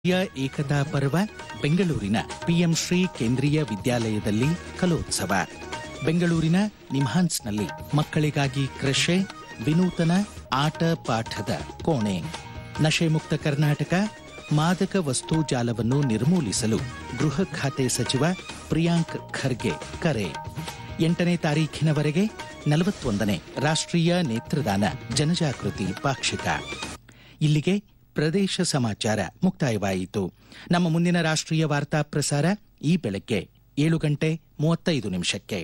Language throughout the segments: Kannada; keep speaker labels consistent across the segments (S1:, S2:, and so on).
S1: ಏಕತಾ ಪರ್ವ ಬೆಂಗಳೂರಿನ ಪಿಎಂ ಶ್ರೀ ಕೇಂದ್ರೀಯ ವಿದ್ಯಾಲಯದಲ್ಲಿ ಕಲೋತ್ಸವ. ಬೆಂಗಳೂರಿನ ನಿಮ್ಹಾನ್ಸ್ನಲ್ಲಿ ಮಕ್ಕಳಿಗಾಗಿ ಕ್ರಷೆ, ವಿನೂತನ ಆಟ ಪಾಠದ ಕೋಣೆ. ನಶೆ ಮುಕ್ತ ಕರ್ನಾಟಕ, ಮಾದಕ ವಸ್ತು ಜಾಲವನ್ನು ನಿರ್ಮೂಲಿಸಲು ಗೃಹ ಖಾತೆ ಸಚಿವ ಪ್ರಿಯಾಂಕ್ ಖರ್ಗೆ ಕರೆ. 8ನೇ ತಾರೀಖಿನವರೆಗೆ 41ನೇ ರಾಷ್ಟ್ರೀಯ ನೇತ್ರದಾನ ಜನಜಾಗೃತಿ ಪಾಕ್ಷಿಕ. ಇಲ್ಲಿಗೆ ಪ್ರದೇಶ ಸಮಾಚಾರ ಮುಕ್ತಾಯವಾಯಿತು. ನಮ್ಮ ಮುಂದಿನ ರಾಷ್ಟ್ರೀಯ ವಾರ್ತಾ ಪ್ರಸಾರ ಈ ಬೆಳಗ್ಗೆ 7:35.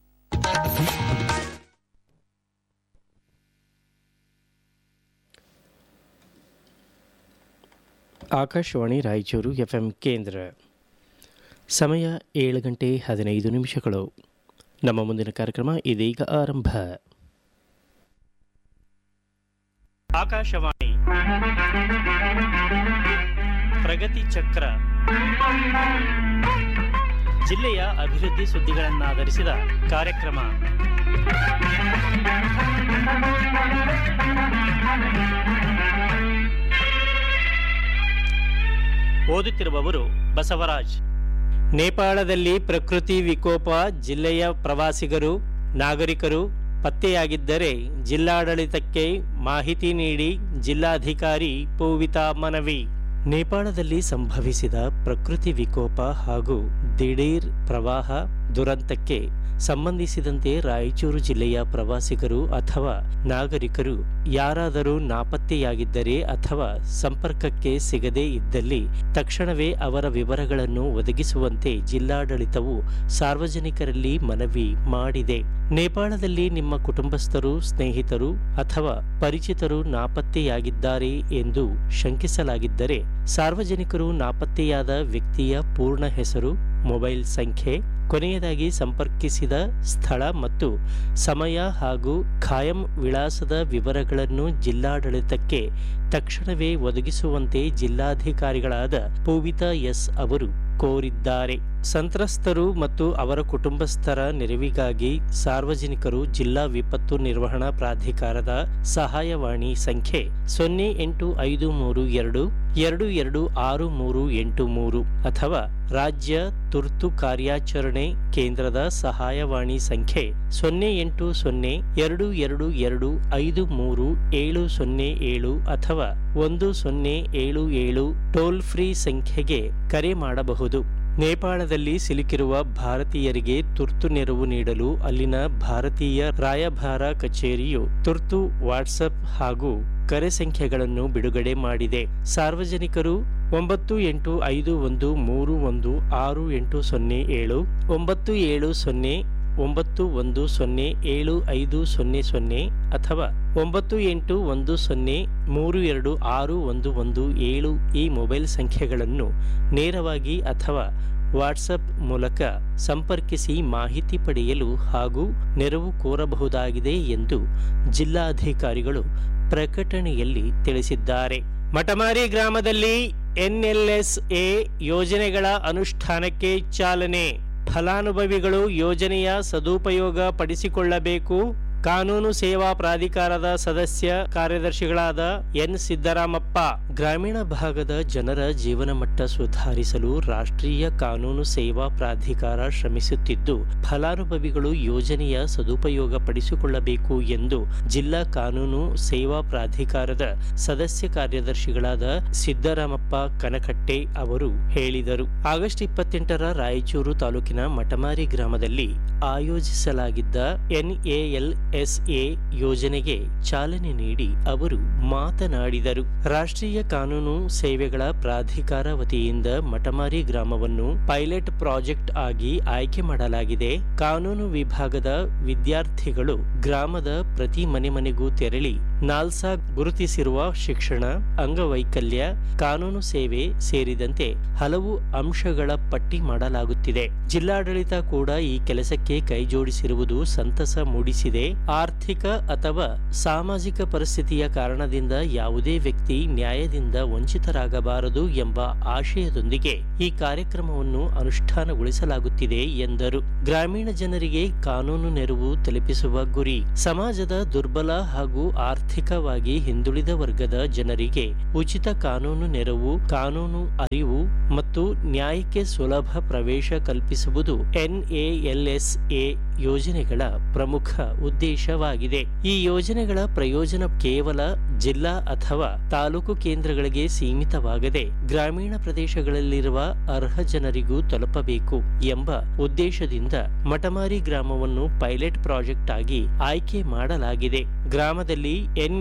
S2: ಆಕಾಶವಾಣಿ ರಾಯಚೂರು ಎಫ್ಎಂ ಕೇಂದ್ರ. ಸಮಯ 7:15. ನಮ್ಮ ಮುಂದಿನ ಕಾರ್ಯಕ್ರಮ ಇದೀಗ ಆರಂಭ. ಆಕಾಶವಾಣಿ ಪ್ರಗತಿ ಚಕ್ರ, ಜಿಲ್ಲೆಯ ಅಭಿವೃದ್ಧಿ ಸುದ್ದಿಗಳನ್ನಾಧರಿಸಿದ ಕಾರ್ಯಕ್ರಮ. ಓದುತ್ತಿರುವವರು ಬಸವರಾಜ್. ನೇಪಾಳದಲ್ಲಿ ಪ್ರಕೃತಿ ವಿಕೋಪ, ಜಿಲ್ಲೆಯ ಪ್ರವಾಸಿಗರು, ನಾಗರಿಕರು ಪತ್ತೆಯಾಗಿದ್ದರೆ ಜಿಲ್ಲಾಡಳಿತಕ್ಕೆ ಮಾಹಿತಿ ನೀಡಿ ಜಿಲ್ಲಾಧಿಕಾರಿ ಪೂವಿತಾ ಮನವಿ. ನೇಪಾಳದಲ್ಲಿ ಸಂಭವಿಸಿದ ಪ್ರಕೃತಿ ವಿಕೋಪ ಹಾಗೂ ದಿಢೀರ್ ಪ್ರವಾಹ ದುರಂತಕ್ಕೆ ಸಂಬಂಧಿಸಿದಂತೆ ರಾಯಚೂರು ಜಿಲ್ಲೆಯ ಪ್ರವಾಸಿಗರು ಅಥವಾ ನಾಗರಿಕರು ಯಾರಾದರೂ ನಾಪತ್ತೆಯಾಗಿದ್ದರೆ ಅಥವಾ ಸಂಪರ್ಕಕ್ಕೆ ಸಿಗದೇ ಇದ್ದಲ್ಲಿ ತಕ್ಷಣವೇ ಅವರ ವಿವರಗಳನ್ನು ಒದಗಿಸುವಂತೆ ಜಿಲ್ಲಾಡಳಿತವು ಸಾರ್ವಜನಿಕರಲ್ಲಿ ಮನವಿ ಮಾಡಿದೆ. ನೇಪಾಳದಲ್ಲಿ ನಿಮ್ಮ ಕುಟುಂಬಸ್ಥರು, ಸ್ನೇಹಿತರು ಅಥವಾ ಪರಿಚಿತರು ನಾಪತ್ತೆಯಾಗಿದ್ದಾರೆ ಎಂದು ಶಂಕಿಸಲಾಗಿದ್ದರೆ ಸಾರ್ವಜನಿಕರು ನಾಪತ್ತೆಯಾದ ವ್ಯಕ್ತಿಯ ಪೂರ್ಣ ಹೆಸರು, ಮೊಬೈಲ್ ಸಂಖ್ಯೆ, ಕೊನೆಯದಾಗಿ ಸಂಪರ್ಕಿಸಿದ ಸ್ಥಳ ಮತ್ತು ಸಮಯ ಹಾಗೂ ಖಾಯಂ ವಿಳಾಸದ ವಿವರಗಳನ್ನು ಜಿಲ್ಲಾಡಳಿತಕ್ಕೆ ತಕ್ಷಣವೇ ಒದಗಿಸುವಂತೆ ಜಿಲ್ಲಾಧಿಕಾರಿಗಳಾದ ಪೂವಿತಾ ಎಸ್ ಅವರು ಕೋರಿದ್ದಾರೆ. ಸಂತ್ರಸ್ತರು ಮತ್ತು ಅವರ ಕುಟುಂಬಸ್ಥರ ನೆರವಿಗಾಗಿ ಸಾರ್ವಜನಿಕರು ಜಿಲ್ಲಾ ವಿಪತ್ತು ನಿರ್ವಹಣಾ ಪ್ರಾಧಿಕಾರದ ಸಹಾಯವಾಣಿ ಸಂಖ್ಯೆ 085322268383 ಅಥವಾ ರಾಜ್ಯ ತುರ್ತು ಕಾರ್ಯಾಚರಣೆ ಕೇಂದ್ರದ ಸಹಾಯವಾಣಿ ಸಂಖ್ಯೆ 080222537707 ಅಥವಾ 1077 ಟೋಲ್ ಫ್ರೀ ಸಂಖ್ಯೆಗೆ ಕರೆ ಮಾಡಬಹುದು. ನೇಪಾಳದಲ್ಲಿ ಸಿಲುಕಿರುವ ಭಾರತೀಯರಿಗೆ ತುರ್ತು ನೆರವು ನೀಡಲು ಅಲ್ಲಿನ ಭಾರತೀಯ ರಾಯಭಾರ ಕಚೇರಿಯು ತುರ್ತು ವಾಟ್ಸಪ್ ಹಾಗೂ ಕರೆ ಸಂಖ್ಯೆಗಳನ್ನು ಬಿಡುಗಡೆ ಮಾಡಿದೆ. ಸಾರ್ವಜನಿಕರು 9851316807 970910750 ಅಥವಾ 9810326117 ಈ ಮೊಬೈಲ್ ಸಂಖ್ಯೆಗಳನ್ನು ನೇರವಾಗಿ ಅಥವಾ ವಾಟ್ಸಪ್ ಮೂಲಕ ಸಂಪರ್ಕಿಸಿ ಮಾಹಿತಿ ಪಡೆಯಲು ಹಾಗೂ ನೆರವು ಕೋರಬಹುದಾಗಿದೆ ಎಂದು ಜಿಲ್ಲಾಧಿಕಾರಿಗಳು ಪ್ರಕಟಣೆಯಲ್ಲಿ ತಿಳಿಸಿದ್ದಾರೆ. ಮಟಮಾರಿ ಗ್ರಾಮದಲ್ಲಿ NLSA ಯೋಜನೆಗಳ ಅನುಷ್ಠಾನಕ್ಕೆ ಚಾಲನೆ. ಫಲಾನುಭವಿಗಳು ಯೋಜನೆಯ ಸದುಪಯೋಗ ಪಡಿಸಿಕೊಳ್ಳಬೇಕು. ಕಾನೂನು ಸೇವಾ ಪ್ರಾಧಿಕಾರದ ಸದಸ್ಯ ಕಾರ್ಯದರ್ಶಿಗಳಾದ ಎನ್ ಸಿದ್ದರಾಮಪ್ಪ. ಗ್ರಾಮೀಣ ಭಾಗದ ಜನರ ಜೀವನ ಮಟ್ಟ ಸುಧಾರಿಸಲು ರಾಷ್ಟ್ರೀಯ ಕಾನೂನು ಸೇವಾ ಪ್ರಾಧಿಕಾರ ಶ್ರಮಿಸುತ್ತಿದ್ದು, ಫಲಾನುಭವಿಗಳು ಯೋಜನೆಯ ಸದುಪಯೋಗ ಪಡಿಸಿಕೊಳ್ಳಬೇಕು ಎಂದು ಜಿಲ್ಲಾ ಕಾನೂನು ಸೇವಾ ಪ್ರಾಧಿಕಾರದ ಸದಸ್ಯ ಕಾರ್ಯದರ್ಶಿಗಳಾದ ಸಿದ್ದರಾಮಪ್ಪ ಕನಕಟ್ಟೆ ಅವರು ಹೇಳಿದರು. ಆಗಸ್ಟ್ 28 ರಾಯಚೂರು ತಾಲೂಕಿನ ಮಟಮಾರಿ ಗ್ರಾಮದಲ್ಲಿ ಆಯೋಜಿಸಲಾಗಿದ್ದ NALSA ಯೋಜನೆಗೆ ಚಾಲನೆ ನೀಡಿ ಅವರು ಮಾತನಾಡಿದರು. ರಾಷ್ಟ್ರೀಯ ಕಾನೂನು ಸೇವೆಗಳ ಪ್ರಾಧಿಕಾರ ವತಿಯಿಂದ ಮಟಮಾರಿ ಗ್ರಾಮವನ್ನು ಪೈಲಟ್ ಪ್ರಾಜೆಕ್ಟ್ ಆಗಿ ಆಯ್ಕೆ ಮಾಡಲಾಗಿದೆ. ಕಾನೂನು ವಿಭಾಗದ ವಿದ್ಯಾರ್ಥಿಗಳು ಗ್ರಾಮದ ಪ್ರತಿ ಮನೆಗೂ ತೆರಳಿ ನಾಲ್ಸಾ ಗುರುತಿಸಿರುವ ಶಿಕ್ಷಣ, ಅಂಗವೈಕಲ್ಯ, ಕಾನೂನು ಸೇವೆ ಸೇರಿದಂತೆ ಹಲವು ಅಂಶಗಳ ಪಟ್ಟಿ ಮಾಡಲಾಗುತ್ತಿದೆ. ಜಿಲ್ಲಾಡಳಿತ ಕೂಡ ಈ ಕೆಲಸಕ್ಕೆ ಕೈಜೋಡಿಸಿರುವುದು ಸಂತಸ ಮೂಡಿಸಿದೆ. ಆರ್ಥಿಕ ಅಥವಾ ಸಾಮಾಜಿಕ ಪರಿಸ್ಥಿತಿಯ ಕಾರಣದಿಂದ ಯಾವುದೇ ವ್ಯಕ್ತಿ ನ್ಯಾಯದಿಂದ ವಂಚಿತರಾಗಬಾರದು ಎಂಬ ಆಶಯದೊಂದಿಗೆ ಈ ಕಾರ್ಯಕ್ರಮವನ್ನು ಅನುಷ್ಠಾನಗೊಳಿಸಲಾಗುತ್ತಿದೆ ಎಂದರು. ಗ್ರಾಮೀಣ ಜನರಿಗೆ ಕಾನೂನು ನೆರವು ತಲುಪಿಸುವ ಗುರಿ, ಸಮಾಜದ ದುರ್ಬಲ ಹಾಗೂ ಆರ್ಥಿಕ ಆರ್ಥಿಕವಾಗಿ ಹಿಂದುಳಿದ ವರ್ಗದ ಜನರಿಗೆ ಉಚಿತ ಕಾನೂನು ನೆರವು, ಕಾನೂನು ಅರಿವು ಮತ್ತು ನ್ಯಾಯಕ್ಕೆ ಸುಲಭ ಪ್ರವೇಶ ಕಲ್ಪಿಸುವುದು NALSA ಯೋಜನೆಗಳ ಪ್ರಮುಖ ಉದ್ದೇಶವಾಗಿದೆ. ಈ ಯೋಜನೆಗಳ ಪ್ರಯೋಜನ ಕೇವಲ ಜಿಲ್ಲಾ ಅಥವಾ ತಾಲೂಕು ಕೇಂದ್ರಗಳಿಗೆ ಸೀಮಿತವಾಗದೆ ಗ್ರಾಮೀಣ ಪ್ರದೇಶಗಳಲ್ಲಿರುವ ಅರ್ಹ ಜನರಿಗೂ ತಲುಪಬೇಕು ಎಂಬ ಉದ್ದೇಶದಿಂದ ಮಟಮಾರಿ ಗ್ರಾಮವನ್ನು ಪೈಲಟ್ ಪ್ರಾಜೆಕ್ಟ್ ಆಗಿ ಆಯ್ಕೆ ಮಾಡಲಾಗಿದೆ. ಗ್ರಾಮದಲ್ಲಿ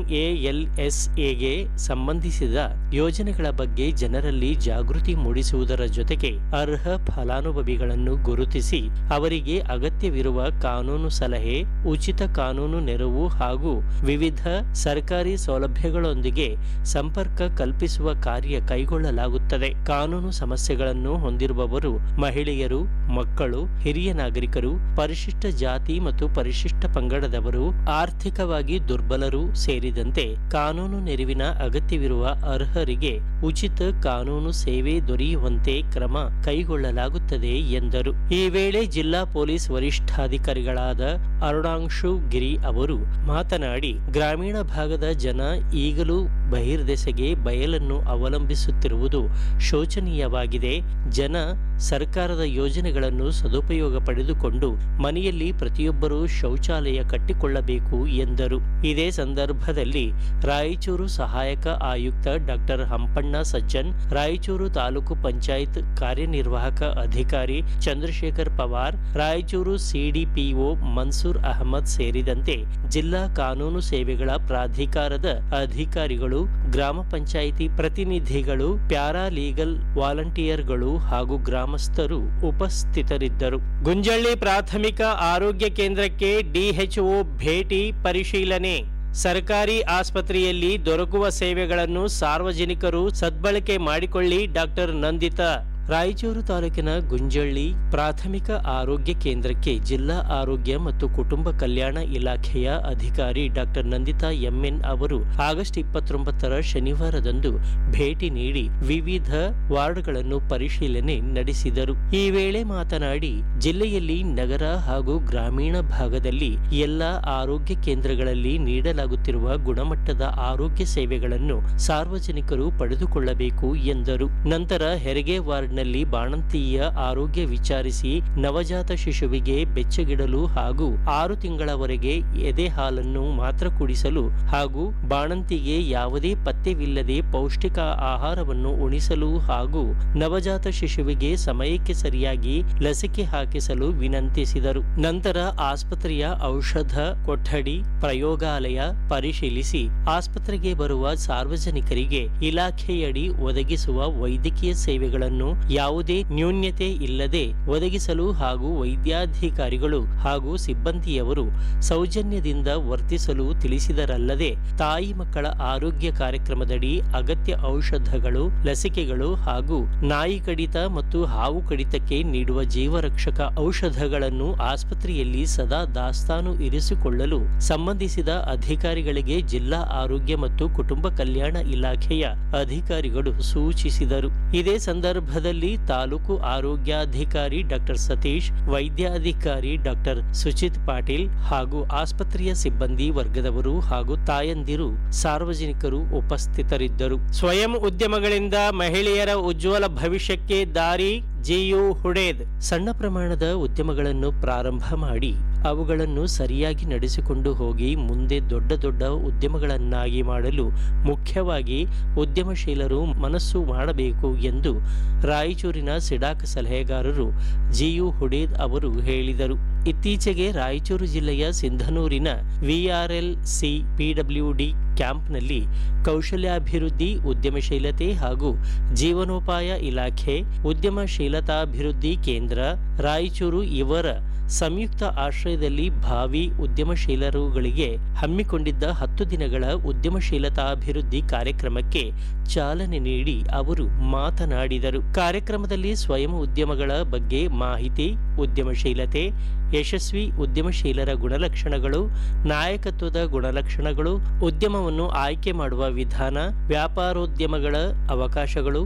S2: NALSAಗೆ ಸಂಬಂಧಿಸಿದ ಯೋಜನೆಗಳ ಬಗ್ಗೆ ಜನರಲ್ಲಿ ಜಾಗೃತಿ ಮೂಡಿಸುವುದರ ಜೊತೆಗೆ ಅರ್ಹ ಫಲಾನುಭವಿಗಳನ್ನು ಗುರುತಿಸಿ ಅವರಿಗೆ ಅಗತ್ಯವಿರುವ ಕಾನೂನು ಸಲಹೆ, ಉಚಿತ ಕಾನೂನು ನೆರವು ಹಾಗೂ ವಿವಿಧ ಸರ್ಕಾರಿ ಸೌಲಭ್ಯಗಳೊಂದಿಗೆ ಸಂಪರ್ಕ ಕಲ್ಪಿಸುವ ಕಾರ್ಯ ಕೈಗೊಳ್ಳಲಾಗುತ್ತದೆ. ಕಾನೂನು ಸಮಸ್ಯೆಗಳನ್ನು ಹೊಂದಿರುವವರು ಮಹಿಳೆಯರು, ಮಕ್ಕಳು, ಹಿರಿಯ ನಾಗರಿಕರು, ಪರಿಶಿಷ್ಟ ಜಾತಿ ಮತ್ತು ಪರಿಶಿಷ್ಟ ಪಂಗಡದವರು, ಆರ್ಥಿಕವಾಗಿ ದುರ್ಬಲರು ಸೇರಿದಂತೆ ಕಾನೂನು ನೆರವಿನ ಅಗತ್ಯವಿರುವ ಅರ್ಹರಿಗೆ ಉಚಿತ ಕಾನೂನು ಸೇವೆ ದೊರೆಯುವಂತೆ ಕ್ರಮ ಕೈಗೊಳ್ಳಲಾಗುತ್ತದೆ ಎಂದರು. ಈ ವೇಳೆ ಜಿಲ್ಲಾ ಪೊಲೀಸ್ ವರಿಷ್ಠಾಧಿಕಾರಿಗಳಾದ ಅರುಣಾಂಶು ಗಿರಿ ಅವರು ಮಾತನಾಡಿ, ಗ್ರಾಮೀಣ ಭಾಗದ ಜನ ಈಗಲೂ ಬಹಿರ್ದೆಸೆಗೆ ಬಯಲನ್ನು ಅವಲಂಬಿಸುತ್ತಿರುವುದು ಶೋಚನೀಯವಾಗಿದೆ. ಜನ ಸರ್ಕಾರದ ಯೋಜನೆಗಳನ್ನು ಸದುಪಯೋಗ ಪಡೆದುಕೊಂಡು ಮನೆಯಲ್ಲಿ ಪ್ರತಿಯೊಬ್ಬರೂ ಶೌಚಾಲಯ ಕಟ್ಟಿಕೊಳ್ಳಬೇಕು ಎಂದರು. ಇದೇ ಸಂದರ್ಭದಲ್ಲಿ ರಾಯಚೂರು ಸಹಾಯಕ ಆಯುಕ್ತ ಡಾಕ್ಟರ್ ಹಂಪಣ್ಣ ಸಜ್ಜನ್, ರಾಯಚೂರು ತಾಲೂಕು ಪಂಚಾಯತ್ ಕಾರ್ಯನಿರ್ವಾಹಕ ಅಧಿಕಾರಿ ಚಂದ್ರಶೇಖರ್ ಪವಾರ್, ರಾಯಚೂರು CDPO ಮನ್ಸೂರ್ ಅಹಮದ್ ಸೇರಿದಂತೆ ಜಿಲ್ಲಾ ಕಾನೂನು ಸೇವೆಗಳ ಪ್ರಾಧಿಕಾರದ ಅಧಿಕಾರಿಗಳು, ಗ್ರಾಮ ಪಂಚಾಯಿತಿ ಪ್ರತಿನಿಧಿಗಳು, ಪ್ಯಾರಾ ಲೀಗಲ್ ವಾಲಂಟಿಯರ್ಗಳು ಹಾಗೂ ಗ್ರಾಮಸ್ಥರು ಉಪಸ್ಥಿತರಿದ್ದರು. ಗುಂಜಳ್ಳಿ ಪ್ರಾಥಮಿಕ ಆರೋಗ್ಯ ಕೇಂದ್ರಕ್ಕೆ DHO ಭೇಟಿ ಪರಿಶೀಲನೆ. ಸರ್ಕಾರಿ ಆಸ್ಪತ್ರೆಯಲ್ಲಿ ದೊರಕುವ ಸೇವೆಗಳನ್ನು ಸಾರ್ವಜನಿಕರು ಸದ್ಬಳಕೆ ಮಾಡಿಕೊಳ್ಳಿ. ಡಾಕ್ಟರ್ ನಂದಿತಾ. ರಾಯಚೂರು ತಾಲೂಕಿನ ಗುಂಜಳ್ಳಿ ಪ್ರಾಥಮಿಕ ಆರೋಗ್ಯ ಕೇಂದ್ರಕ್ಕೆ ಜಿಲ್ಲಾ ಆರೋಗ್ಯ ಮತ್ತು ಕುಟುಂಬ ಕಲ್ಯಾಣ ಇಲಾಖೆಯ ಅಧಿಕಾರಿ ಡಾಕ್ಟರ್ ನಂದಿತಾ MN ಅವರು ಆಗಸ್ಟ್ 29 ಶನಿವಾರದಂದು ಭೇಟಿ ನೀಡಿ ವಿವಿಧ ವಾರ್ಡ್ಗಳನ್ನು ಪರಿಶೀಲನೆ ನಡೆಸಿದರು. ಈ ವೇಳೆ ಮಾತನಾಡಿ, ಜಿಲ್ಲೆಯಲ್ಲಿ ನಗರ ಹಾಗೂ ಗ್ರಾಮೀಣ ಭಾಗದಲ್ಲಿ ಎಲ್ಲಾ ಆರೋಗ್ಯ ಕೇಂದ್ರಗಳಲ್ಲಿ ನೀಡಲಾಗುತ್ತಿರುವ ಗುಣಮಟ್ಟದ ಆರೋಗ್ಯ ಸೇವೆಗಳನ್ನು ಸಾರ್ವಜನಿಕರು ಪಡೆದುಕೊಳ್ಳಬೇಕು ಎಂದರು. ನಂತರ ಹೆರಿಗೆ ವಾರ್ಡ್ ನಲ್ಲಿ ಬಾಣಂತಿಯ ಆರೋಗ್ಯ ವಿಚಾರಿಸಿ ನವಜಾತ ಶಿಶುವಿಗೆ ಬೆಚ್ಚಗಿಡಲು ಹಾಗೂ 6 ತಿಂಗಳವರೆಗೆ ಎದೆ ಹಾಲನ್ನು ಮಾತ್ರ ಕುಡಿಸಲು ಹಾಗೂ ಬಾಣಂತಿಗೆ ಯಾವುದೇ ಪಥ್ಯವಿಲ್ಲದೆ ಪೌಷ್ಟಿಕ ಆಹಾರವನ್ನು ಉಣಿಸಲು ಹಾಗೂ ನವಜಾತ ಶಿಶುವಿಗೆ ಸಮಯಕ್ಕೆ ಸರಿಯಾಗಿ ಲಸಿಕೆ ಹಾಕಿಸಲು ವಿನಂತಿಸಿದರು. ನಂತರ ಆಸ್ಪತ್ರೆಯ ಔಷಧ ಕೊಠಡಿ, ಪ್ರಯೋಗಾಲಯ ಪರಿಶೀಲಿಸಿ ಆಸ್ಪತ್ರೆಗೆ ಬರುವ ಸಾರ್ವಜನಿಕರಿಗೆ ಇಲಾಖೆಯಡಿ ಒದಗಿಸುವ ವೈದ್ಯಕೀಯ ಸೇವೆಗಳನ್ನು ಯಾವುದೇ ನ್ಯೂನ್ಯತೆ ಇಲ್ಲದೆ ಒದಗಿಸಲು ಹಾಗೂ ವೈದ್ಯಾಧಿಕಾರಿಗಳು ಹಾಗೂ ಸಿಬ್ಬಂದಿಯವರು ಸೌಜನ್ಯದಿಂದ ವರ್ತಿಸಲು ತಿಳಿಸಿದರಲ್ಲದೆ ತಾಯಿ ಮಕ್ಕಳ ಆರೋಗ್ಯ ಕಾರ್ಯಕ್ರಮದಡಿ ಅಗತ್ಯ ಔಷಧಗಳು, ಲಸಿಕೆಗಳು ಹಾಗೂ ನಾಯಿ ಕಡಿತ ಮತ್ತು ಹಾವು ಕಡಿತಕ್ಕೆ ನೀಡುವ ಜೀವರಕ್ಷಕ ಔಷಧಗಳನ್ನು ಆಸ್ಪತ್ರೆಯಲ್ಲಿ ಸದಾ ದಾಸ್ತಾನು ಇರಿಸಿಕೊಳ್ಳಲು ಸಂಬಂಧಿಸಿದ ಅಧಿಕಾರಿಗಳಿಗೆ ಜಿಲ್ಲಾ ಆರೋಗ್ಯ ಮತ್ತು ಕುಟುಂಬ ಕಲ್ಯಾಣ ಇಲಾಖೆಯ ಅಧಿಕಾರಿಗಳು ಸೂಚಿಸಿದರು. ಇದೇ ಸಂದರ್ಭದಲ್ಲಿ ತಾಲೂಕು ಆರೋಗ್ಯಾಧಿಕಾರಿ ಡಾಕ್ಟರ್ ಸತೀಶ್, ವೈದ್ಯಾಧಿಕಾರಿ ಡಾಕ್ಟರ್ ಸುಚಿತ್ ಪಾಟೀಲ್ ಹಾಗೂ ಆಸ್ಪತ್ರೆಯ ಸಿಬ್ಬಂದಿ ವರ್ಗದವರು ಹಾಗೂ ತಾಯಂದಿರು, ಸಾರ್ವಜನಿಕರು ಉಪಸ್ಥಿತರಿದ್ದರು. ಸ್ವಯಂ ಉದ್ಯಮಗಳಿಂದ ಮಹಿಳೆಯರ ಉಜ್ವಲ ಭವಿಷ್ಯಕ್ಕೆ ದಾರಿ. GU ಹುಡೇದ್. ಸಣ್ಣ ಪ್ರಮಾಣದ ಉದ್ಯಮಗಳನ್ನು ಪ್ರಾರಂಭ ಮಾಡಿ ಅವುಗಳನ್ನು ಸರಿಯಾಗಿ ನಡೆಸಿಕೊಂಡು ಹೋಗಿ ಮುಂದೆ ದೊಡ್ಡ ದೊಡ್ಡ ಉದ್ಯಮಗಳನ್ನಾಗಿ ಮಾಡಲು ಮುಖ್ಯವಾಗಿ ಉದ್ಯಮಶೀಲರು ಮನಸ್ಸು ಮಾಡಬೇಕು ಎಂದು ರಾಯಚೂರಿನ ಸಿಡಾಕ್ ಸಲಹೆಗಾರರು GU ಹುಡೇದ್ ಅವರು ಹೇಳಿದರು. ಇತ್ತೀಚೆಗೆ ರಾಯಚೂರು ಜಿಲ್ಲೆಯ ಸಿಂಧನೂರಿನ VRLC PWD ಕ್ಯಾಂಪ್ನಲ್ಲಿ ಕೌಶಲ್ಯಾಭಿವೃದ್ಧಿ, ಉದ್ಯಮಶೀಲತೆ ಹಾಗೂ ಜೀವನೋಪಾಯ ಇಲಾಖೆ, ಉದ್ಯಮಶೀಲತಾಭಿವೃದ್ಧಿ ಕೇಂದ್ರ ರಾಯಚೂರು ಇವರ ಸಂಯುಕ್ತ ಆಶ್ರಯದಲ್ಲಿ ಭಾವಿ ಉದ್ಯಮಶೀಲರುಗಳಿಗೆ ಹಮ್ಮಿಕೊಂಡಿದ್ದ 10 ದಿನಗಳ ಉದ್ಯಮಶೀಲತಾಭಿವೃದ್ಧಿ ಕಾರ್ಯಕ್ರಮಕ್ಕೆ ಚಾಲನೆ ನೀಡಿ ಅವರು ಮಾತನಾಡಿದರು. ಕಾರ್ಯಕ್ರಮದಲ್ಲಿ ಸ್ವಯಂ ಉದ್ಯಮಗಳ ಬಗ್ಗೆ ಮಾಹಿತಿ, ಉದ್ಯಮಶೀಲತೆ, ಯಶಸ್ವಿ ಉದ್ಯಮಶೀಲರ ಗುಣಲಕ್ಷಣಗಳು, ನಾಯಕತ್ವದ ಗುಣಲಕ್ಷಣಗಳು, ಉದ್ಯಮವನ್ನು ಆಯ್ಕೆ ಮಾಡುವ ವಿಧಾನ, ವ್ಯಾಪಾರೋದ್ಯಮಗಳ ಅವಕಾಶಗಳು,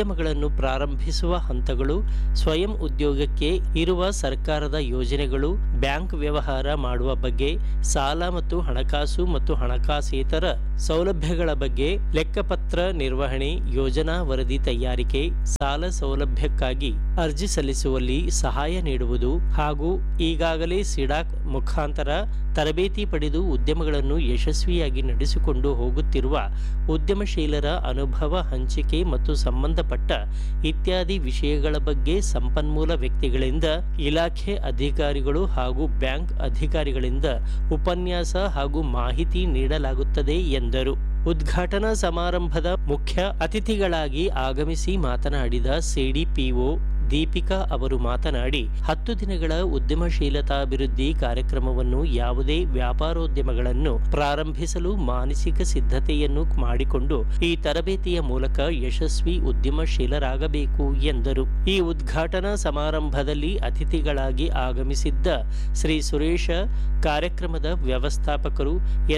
S2: ಉದ್ಯಮಗಳನ್ನು ಪ್ರಾರಂಭಿಸುವ ಹಂತಗಳು, ಸ್ವಯಂ ಉದ್ಯೋಗಕ್ಕೆ ಇರುವ ಸರ್ಕಾರದ ಯೋಜನೆಗಳು, ಬ್ಯಾಂಕ್ ವ್ಯವಹಾರ ಮಾಡುವ ಬಗ್ಗೆ, ಸಾಲ ಮತ್ತು ಹಣಕಾಸೇತರ ಸೌಲಭ್ಯಗಳ ಬಗ್ಗೆ, ಲೆಕ್ಕಪತ್ರ ನಿರ್ವಹಣೆ, ಯೋಜನಾ ವರದಿ ತಯಾರಿಕೆ, ಸಾಲ ಸೌಲಭ್ಯಕ್ಕಾಗಿ ಅರ್ಜಿ ಸಲ್ಲಿಸುವಲ್ಲಿ ಸಹಾಯ ನೀಡುವುದು ಹಾಗೂ ಈಗಾಗಲೇ ಸಿಡಾಕ್ ಮುಖಾಂತರ ತರಬೇತಿ ಪಡೆದು ಉದ್ಯಮಗಳನ್ನು ಯಶಸ್ವಿಯಾಗಿ ನಡೆಸಿಕೊಂಡು ಹೋಗುತ್ತಿರುವ ಉದ್ಯಮಶೀಲರ ಅನುಭವ ಹಂಚಿಕೆ ಮತ್ತು ಸಂಬಂಧಪಟ್ಟ ಇತ್ಯಾದಿ ವಿಷಯಗಳ ಬಗ್ಗೆ ಸಂಪನ್ಮೂಲ ವ್ಯಕ್ತಿಗಳಿಂದ, ಇಲಾಖೆ ಅಧಿಕಾರಿಗಳು ಹಾಗೂ ಬ್ಯಾಂಕ್ ಅಧಿಕಾರಿಗಳಿಂದ ಉಪನ್ಯಾಸ ಹಾಗೂ ಮಾಹಿತಿ ನೀಡಲಾಗುತ್ತದೆ ಎಂದರು. ಉದ್ಘಾಟನಾ ಸಮಾರಂಭದ ಮುಖ್ಯ ಅತಿಥಿಗಳಾಗಿ ಆಗಮಿಸಿ ಮಾತನಾಡಿದ ಸಿಡಿಪಿಒ ದೀಪಿಕಾ ಅವರು ಮಾತನಾಡಿ, 10 ದಿನಗಳ ಉದ್ಯಮಶೀಲತಾಭಿವೃದ್ಧಿ ಕಾರ್ಯಕ್ರಮವನ್ನು ಯಾವುದೇ ವ್ಯಾಪಾರೋದ್ಯಮಗಳನ್ನು ಪ್ರಾರಂಭಿಸಲು ಮಾನಸಿಕ ಸಿದ್ಧತೆಯನ್ನು ಮಾಡಿಕೊಂಡು ಈ ತರಬೇತಿಯ ಮೂಲಕ ಯಶಸ್ವಿ ಉದ್ಯಮಶೀಲರಾಗಬೇಕು ಎಂದರು. ಈ ಉದ್ಘಾಟನಾ ಸಮಾರಂಭದಲ್ಲಿ ಅತಿಥಿಗಳಾಗಿ ಆಗಮಿಸಿದ್ದ ಶ್ರೀ ಸುರೇಶ, ಕಾರ್ಯಕ್ರಮದ ವ್ಯವಸ್ಥಾಪಕರು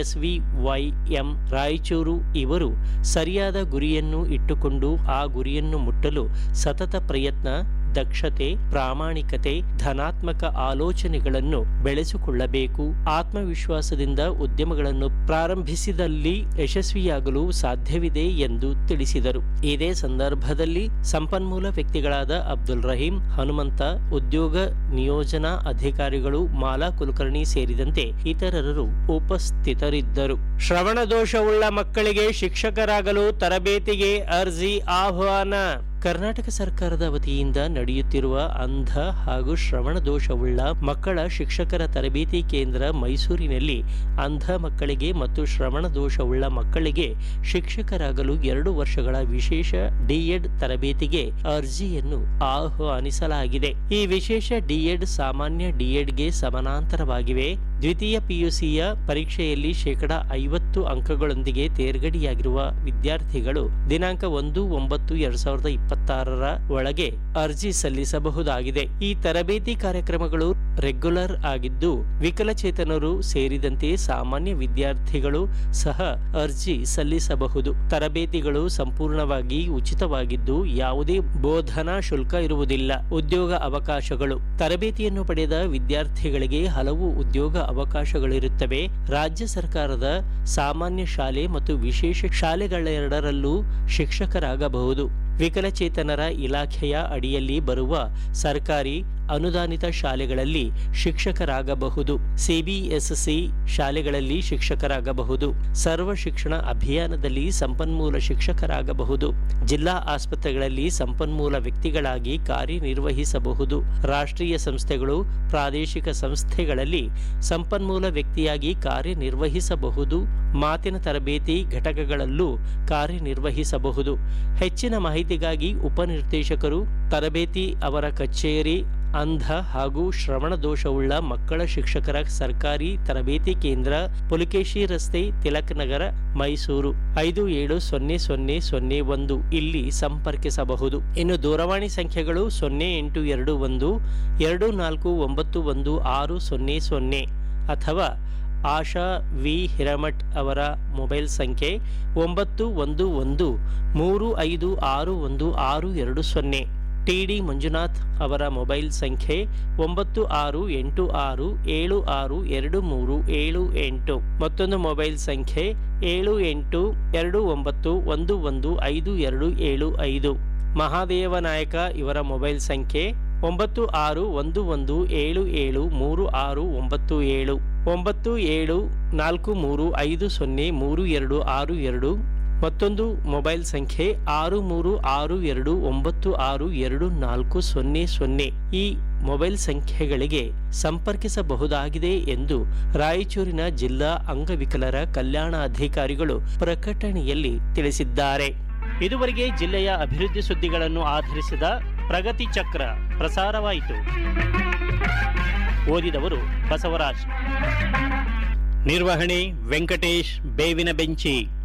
S2: SVYM ರಾಯಚೂರು ಇವರು ಸರಿಯಾದ ಗುರಿಯನ್ನು ಇಟ್ಟುಕೊಂಡು ಆ ಗುರಿಯನ್ನು ಮುಟ್ಟಲು ಸತತ ಪ್ರಯತ್ನ, ದಕ್ಷತೆ, ಪ್ರಾಮಾಣಿಕತೆ, ಧನಾತ್ಮಕ ಆಲೋಚನೆಗಳನ್ನು ಬೆಳೆಸಿಕೊಳ್ಳಬೇಕು. ಆತ್ಮವಿಶ್ವಾಸದಿಂದ ಉದ್ಯಮಗಳನ್ನು ಪ್ರಾರಂಭಿಸಿದಲ್ಲಿ ಯಶಸ್ವಿಯಾಗಲು ಸಾಧ್ಯವಿದೆ ಎಂದು ತಿಳಿಸಿದರು. ಇದೇ ಸಂದರ್ಭದಲ್ಲಿ ಸಂಪನ್ಮೂಲ ವ್ಯಕ್ತಿಗಳಾದ ಅಬ್ದುಲ್ ರಹೀಂ, ಹನುಮಂತ, ಉದ್ಯೋಗ ನಿಯೋಜನಾ ಅಧಿಕಾರಿಗಳು, ಮಾಲಾ ಕುಲಕರ್ಣಿ ಸೇರಿದಂತೆ ಇತರರು ಉಪಸ್ಥಿತರಿದ್ದರು. ಶ್ರವಣ ದೋಷವುಳ್ಳ ಮಕ್ಕಳಿಗೆ ಶಿಕ್ಷಕರಾಗಲು ತರಬೇತಿಗೆ ಅರ್ಜಿ ಆಹ್ವಾನ. ಕರ್ನಾಟಕ ಸರ್ಕಾರದ ವತಿಯಿಂದ ನಡೆಯುತ್ತಿರುವ ಅಂಧ ಹಾಗೂ ಶ್ರವಣ ದೋಷವುಳ್ಳ ಮಕ್ಕಳ ಶಿಕ್ಷಕರ ತರಬೇತಿ ಕೇಂದ್ರ ಮೈಸೂರಿನಲ್ಲಿ ಅಂಧ ಮಕ್ಕಳಿಗೆ ಮತ್ತು ಶ್ರವಣ ದೋಷವುಳ್ಳ ಮಕ್ಕಳಿಗೆ ಶಿಕ್ಷಕರಾಗಲು 2 ವರ್ಷಗಳ ವಿಶೇಷ ಡಿಎಡ್ ತರಬೇತಿಗೆ ಅರ್ಜಿಯನ್ನು ಆಹ್ವಾನಿಸಲಾಗಿದೆ. ಈ ವಿಶೇಷ ಡಿಎಡ್ ಸಾಮಾನ್ಯ ಡಿಎಡ್ಗೆ ಸಮಾನಾಂತರವಾಗಿವೆ. ದ್ವಿತೀಯ PUCಯ ಪರೀಕ್ಷೆಯಲ್ಲಿ 50% ಅಂಕಗಳೊಂದಿಗೆ ತೇರ್ಗಡೆಯಾಗಿರುವ ವಿದ್ಯಾರ್ಥಿಗಳು ದಿನಾಂಕ 1/9/2026 ಒಳಗೆ ಅರ್ಜಿ ಸಲ್ಲಿಸಬಹುದಾಗಿದೆ. ಈ ತರಬೇತಿ ಕಾರ್ಯಕ್ರಮಗಳು ರೆಗ್ಯುಲರ್ ಆಗಿದ್ದು ವಿಕಲಚೇತನರು ಸೇರಿದಂತೆ ಸಾಮಾನ್ಯ ವಿದ್ಯಾರ್ಥಿಗಳು ಸಹ ಅರ್ಜಿ ಸಲ್ಲಿಸಬಹುದು. ತರಬೇತಿಗಳು ಸಂಪೂರ್ಣವಾಗಿ ಉಚಿತವಾಗಿದ್ದು ಯಾವುದೇ ಬೋಧನಾ ಶುಲ್ಕ ಇರುವುದಿಲ್ಲ. ಉದ್ಯೋಗ ಅವಕಾಶಗಳು. ತರಬೇತಿಯನ್ನು ಪಡೆದ ವಿದ್ಯಾರ್ಥಿಗಳಿಗೆ ಹಲವು ಉದ್ಯೋಗ ಅವಕಾಶಗಳಿರುತ್ತವೆ. ರಾಜ್ಯ ಸರ್ಕಾರದ ಸಾಮಾನ್ಯ ಶಾಲೆ ಮತ್ತು ವಿಶೇಷ ಶಾಲೆಗಳೆರಡರಲ್ಲೂ ಶಿಕ್ಷಕರಾಗಬಹುದು. ವಿಕಲಚೇತನರ ಇಲಾಖೆಯ ಅಡಿಯಲ್ಲಿ ಬರುವ ಸರ್ಕಾರಿ ಅನುದಾನಿತ ಶಾಲೆಗಳಲ್ಲಿ ಶಿಕ್ಷಕರಾಗಬಹುದು. CBSC ಶಾಲೆಗಳಲ್ಲಿ ಶಿಕ್ಷಕರಾಗಬಹುದು. ಸರ್ವ ಶಿಕ್ಷಣ ಅಭಿಯಾನದಲ್ಲಿ ಸಂಪನ್ಮೂಲ ಶಿಕ್ಷಕರಾಗಬಹುದು. ಜಿಲ್ಲಾ ಆಸ್ಪತ್ರೆಗಳಲ್ಲಿ ಸಂಪನ್ಮೂಲ ವ್ಯಕ್ತಿಗಳಾಗಿ ಕಾರ್ಯನಿರ್ವಹಿಸಬಹುದು. ರಾಷ್ಟ್ರೀಯ ಸಂಸ್ಥೆಗಳು, ಪ್ರಾದೇಶಿಕ ಸಂಸ್ಥೆಗಳಲ್ಲಿ ಸಂಪನ್ಮೂಲ ವ್ಯಕ್ತಿಯಾಗಿ ಕಾರ್ಯನಿರ್ವಹಿಸಬಹುದು. ಮಾತಿನ ತರಬೇತಿ ಘಟಕಗಳಲ್ಲೂ ಕಾರ್ಯನಿರ್ವಹಿಸಬಹುದು. ಹೆಚ್ಚಿನ ಮಾಹಿತಿಗಾಗಿ ಉಪನಿರ್ದೇಶಕರು, ತರಬೇತಿ ಅವರ ಕಚೇರಿ, ಅಂಧ ಹಾಗೂ ಶ್ರವಣ ದೋಷವುಳ್ಳ ಮಕ್ಕಳ ಶಿಕ್ಷಕರ ಸರ್ಕಾರಿ ತರಬೇತಿ ಕೇಂದ್ರ, ಪುಲಿಕೇಶಿ ರಸ್ತೆ, ತಿಲಕ್ ನಗರ, ಮೈಸೂರು 570001 ಇಲ್ಲಿ ಸಂಪರ್ಕಿಸಬಹುದು. ಇನ್ನು ದೂರವಾಣಿ ಸಂಖ್ಯೆಗಳು 0821 24911600 ಅಥವಾ ಆಶಾ ವಿ ಹಿರಮಠ್ ಅವರ ಮೊಬೈಲ್ ಸಂಖ್ಯೆ 9113561620. TD ಮಂಜುನಾಥ್ ಅವರ ಮೊಬೈಲ್ ಸಂಖ್ಯೆ 9668762378. ಮತ್ತೊಂದು ಮೊಬೈಲ್ ಸಂಖ್ಯೆ 7829115275. ಮಹಾದೇವ ನಾಯಕ ಇವರ ಮೊಬೈಲ್ ಸಂಖ್ಯೆ 9611773697. 9743503262. ಮತ್ತೊಂದು ಮೊಬೈಲ್ ಸಂಖ್ಯೆ 6362962400. ಈ ಮೊಬೈಲ್ ಸಂಖ್ಯೆಗಳಿಗೆ ಸಂಪರ್ಕಿಸಬಹುದಾಗಿದೆ ಎಂದು ರಾಯಚೂರಿನ ಜಿಲ್ಲಾ ಅಂಗವಿಕಲರ ಕಲ್ಯಾಣಾಧಿಕಾರಿಗಳು ಪ್ರಕಟಣೆಯಲ್ಲಿ ತಿಳಿಸಿದ್ದಾರೆ. ಇದುವರೆಗೆ ಜಿಲ್ಲೆಯ ಅಭಿವೃದ್ಧಿ ಸುದ್ದಿಗಳನ್ನು ಆಧರಿಸಿದ ಪ್ರಗತಿ ಚಕ್ರ ಪ್ರಸಾರವಾಯಿತು. ಓದಿದವರು ಬಸವರಾಜ್. ನಿರ್ವಹಣೆ ವೆಂಕಟೇಶ್ ಬೇವಿನ ಬೆಂಚಿ.